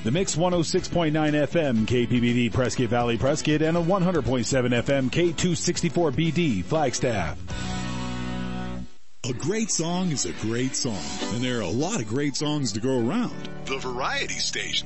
The Mix 106.9 FM KPBD Prescott Valley Prescott and a 100.7 FM K264BD Flagstaff. A great song is a great song, and there are a lot of great songs to go around. The Variety Station